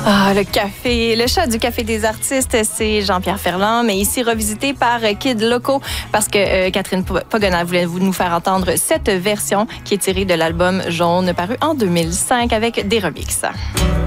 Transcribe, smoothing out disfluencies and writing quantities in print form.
Ah, le café, le chat du Café des artistes, c'est Jean-Pierre Ferland, mais ici revisité par Kid Loco parce que Catherine Pogona voulait nous faire entendre cette version qui est tirée de l'album Jaune paru en 2005 avec des remixes.